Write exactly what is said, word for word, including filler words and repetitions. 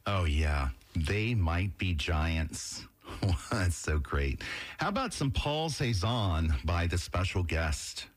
Oh, yeah. They might be giants. That's so great. How about some Paul Cezanne by the special guest?